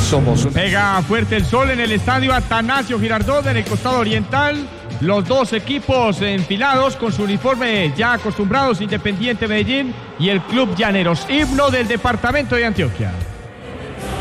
Somos un... Pega fuerte el sol en el estadio Atanasio Girardot en el costado oriental. Los dos equipos enfilados con su uniforme ya acostumbrados, Independiente Medellín y el Club Llaneros, himno del departamento de Antioquia.